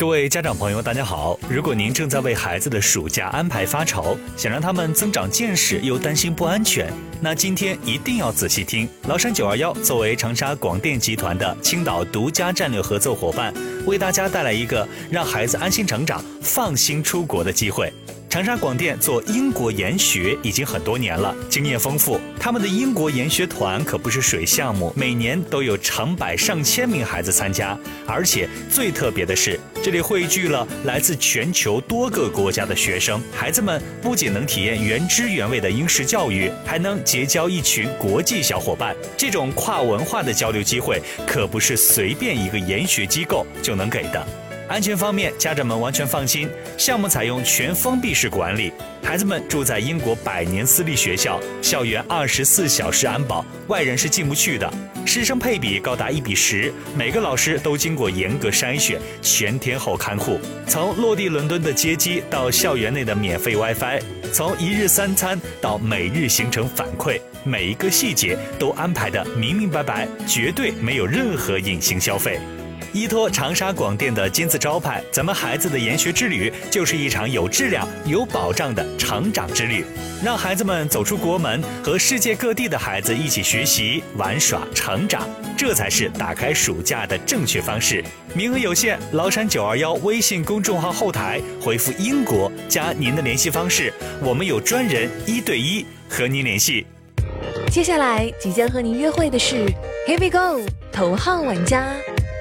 各位家长朋友大家好，如果您正在为孩子的暑假安排发愁，想让他们增长见识又担心不安全，那今天一定要仔细听。崂山921作为长沙广电集团的青岛独家战略合作伙伴，为大家带来一个让孩子安心成长、放心出国的机会。长沙广电做英国研学已经很多年了，经验丰富。他们的英国研学团可不是水项目，每年都有成百上千名孩子参加，而且最特别的是，这里汇聚了来自全球多个国家的学生。孩子们不仅能体验原汁原味的英式教育，还能结交一群国际小伙伴。这种跨文化的交流机会，可不是随便一个研学机构就能给的。安全方面，家长们完全放心，项目采用全封闭式管理，孩子们住在英国100年私立学校，校园24小时安保，外人是进不去的。师生配比高达1:10，每个老师都经过严格筛选，全天候看护。从落地伦敦的接机到校园内的免费 WiFi， 从1日3餐到每日行程反馈，每一个细节都安排得明明白白，绝对没有任何隐形消费。依托长沙广电的金字招牌，咱们孩子的研学之旅就是一场有质量、有保障的成长之旅，让孩子们走出国门，和世界各地的孩子一起学习、玩耍、成长，这才是打开暑假的正确方式。名额有限，崂山921微信公众号后台回复英国加您的联系方式，我们有专人1对1和您联系。 接下来即将和您约会的是 Here we go 头号玩家。